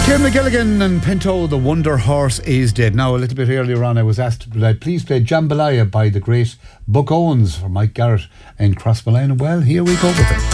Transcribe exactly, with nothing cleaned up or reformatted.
Kim McGilligan and Pinto, the Wonder Horse is dead. Now, a little bit earlier on, I was asked to play, please play Jambalaya by the great Buck Owens for Mike Garrett in Crossmolina. Well, here we go with it.